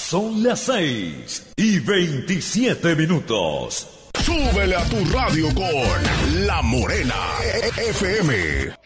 Son las 6:27. Súbele a tu radio con La Morena FM.